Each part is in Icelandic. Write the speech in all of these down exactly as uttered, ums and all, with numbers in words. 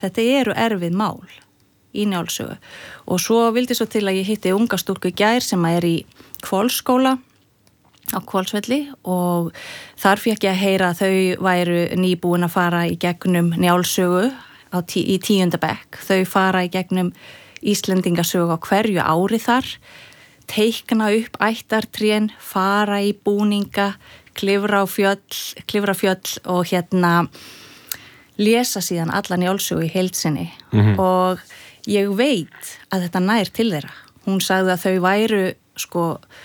þetta eru erfið mál í Njálssögu og svo vildi svo til að ég hitti unga stúlku í gær sem er í Hvolsskóla á Hvolsvelli og þar fékk ég að heyra að þau væru nýbúin að fara í gegnum Njálssögu á tí, í tíunda bekk. Þau fara í gegnum Íslendingasögu á hverju ári þar, teikna upp ættartrén, fara í búninga, klifra á fjöll, klifra fjöll og hérna lesa síðan alla Njálssögu í heild sinni mm-hmm. og ég veit að þetta nær til þeirra. Hún sagði að þau væru sko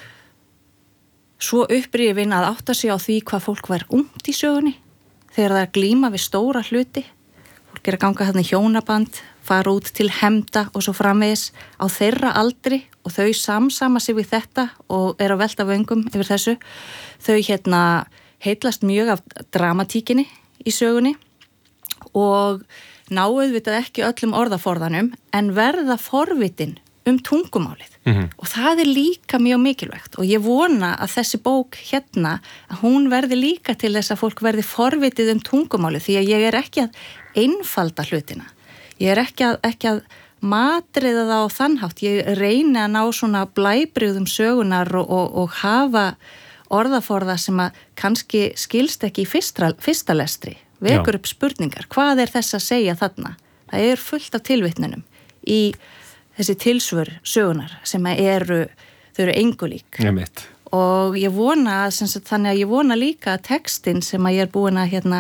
svo upprifin að átta sig á því hvað fólk var ungt í sögunni þegar það er glíma við stóra hluti. Fólk er að ganga þarna í hjónaband, fara út til hefnda og svo framvegis á þeirra aldri og þau samsama sig við þetta og er að velta vöngum yfir þessu. Þau hérna heitlast mjög af dramatíkinni í sögunni og náuð vitað ekki öllum orðaforðanum en verða forvitin um tungumálið mm-hmm. og það er líka mjög mikilvægt og ég vona að þessi bók hérna að hún verði líka til þess að fólk verði forvitið um tungumálið því að ég er ekki að einfalda hlutina. Ég er ekki að, ekki að matriða það á þannhátt. Ég reyni að ná svona blæbrigðum sögunar og, og, og hafa orðaforða sem að kannski skilst ekki í fyrsta, fyrsta lestri. Vekur upp spurningar. Hvað er þess að segja þarna? Það er fullt af tilvitnunum í þessi tilsvör sögunar sem eru, þau eru engu lík. Ég mitt. Og ég vona, sagt, þannig að ég vona líka að textin sem að ég er búin að hérna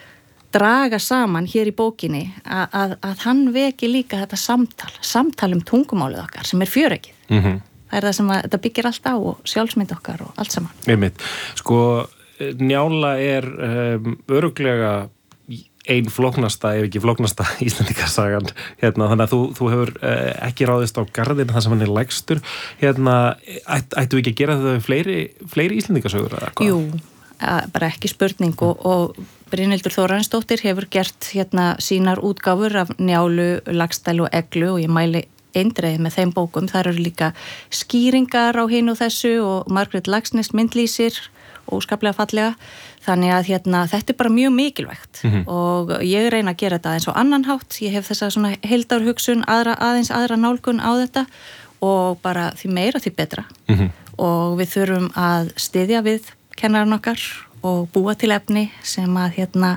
draga saman hér í bókinni að, að, að hann veki líka þetta samtal, samtal um tungumálið okkar sem er fjöreggið. Mm-hmm. Það er það sem að, þetta byggir allt á og sjálfsmynd okkar og allt saman. Ég mitt. Sko, Njála er um, öruglega ein flóknasta, ef ekki flóknasta Íslendingasagan, hérna, þannig að þú, þú hefur uh, ekki ráðist á garðin þar sem hann er lægstur, hérna, ætt, ættu ekki að gera þau fleiri, fleiri Íslendingasögur, eða hvað? Jú, bara ekki spurning og, og Brynhildur Þórarinsdóttir hefur gert hérna sínar útgáfur af Njálu, Laxdælu og Eglu og ég mæli eindreið með þeim bókum, þar eru líka skýringar á hinu og þessu og Margrét Laxness myndlýsir óskaplega fallega, þannig að hérna, þetta er bara mjög mikilvægt mm-hmm. og ég reyna að gera þetta eins og annan hátt, ég hef þessa svona heildarhugsun, aðra, aðeins aðra nálgun á þetta og bara því meira því betra mm-hmm. og við þurfum að styðja við kennarinn okkar og búa til efni sem að hérna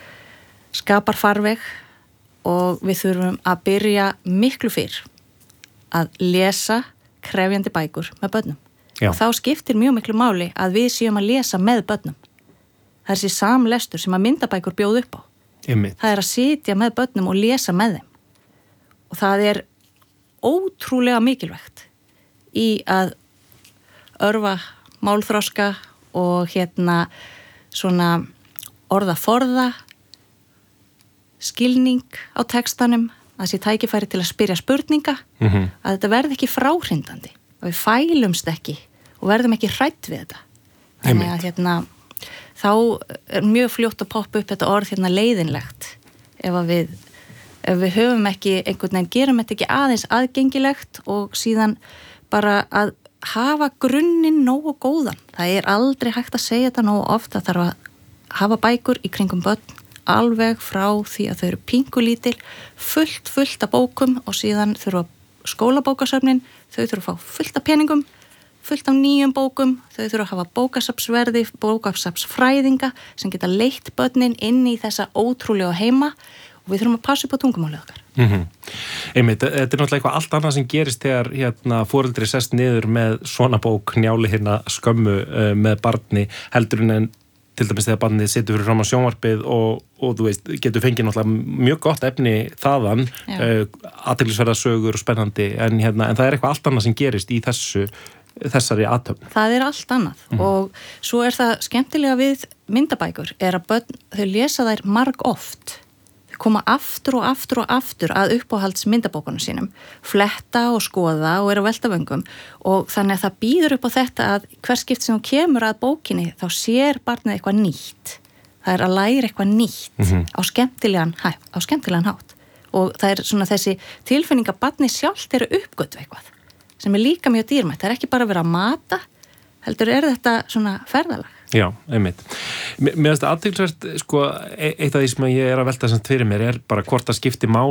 skapar farveg og við þurfum að byrja miklu fyrr að lesa krefjandi bækur með börnum. Já. Og þá skiptir mjög miklu máli að við séum að lesa með börnum. Það er þessi samlestur sem að myndabækur bjóð upp á. Einmitt. Það er að sitja með börnum og lesa með þeim. Og það er ótrúlega mikilvægt í að örva málþroska og hérna svona orðaforða, skilning á textanum, að þessi tækifæri til að spyrja spurninga, mm-hmm. að þetta verði ekki fráhrindandi. Og við fælumst ekki og verðum ekki hrædd við þetta. Þannig að hérna, þá er mjög fljótt að poppa upp þetta orð hérna leiðinlegt. Ef að við, ef við höfum ekki einhvern veginn, gerum þetta ekki aðeins aðgengilegt og síðan bara að hafa grunninn nógu góðan. Það er aldrei hægt að segja þetta nógu oft að þarf að hafa bækur í kringum börn alveg frá því að þau eru pingulítil, fullt, fullt af bókum og síðan þurfa skólabókasöfnin, þau þurfa að fá fullt af peningum, fullt af nýjum bókum, þau þurfa að hafa bókasafnsverði, bókasafnsfræðinga sem geta leitt börnin inn í þessa ótrúlega heima og við þurfum að passa upp á tungumálið okkar. Mm-hmm. Einmitt, þetta er náttúrulega eitthvað allt annað sem gerist þegar hérna, foreldri sest niður með svona bók, Njáli hérna skömmu uh, með barni heldur en til dæmis þegar barnið situr fyrir fram á sjónvarpið og, og þú veist, getur fengið náttúrulega mjög gott efni þaðan, uh, athyglisverða sögur og spennandi, en, hérna, en það er eitthvað allt annað sem gerist í þessu, þessari athöfn. Það er allt annað mm. og svo er það skemmtilega við myndabækur, er að börn, þau lesa þær marg oft. Þau koma aftur og aftur og aftur að uppáhalds myndabókunum sínum, fletta og skoða og eru að velta vöngum og þannig að það býður upp á þetta að hver skipt sem hún kemur að bókinni þá sér barnið eitthvað nýtt. Það er að læra eitthvað nýtt mm-hmm. á skemmtilegan, á skemmtilegan hátt og það er svona þessi tilfinning að barnið sjálft eru uppgötvu eitthvað sem er líka mjög dýrmætt. Það er ekki bara að vera að mata, heldur er þetta svona ferðalag. Já, einmitt. Mér finnst það athyglisvert, sko, eitt af því sem ég er að velta sem fyrir mér er bara hvort það skipti máli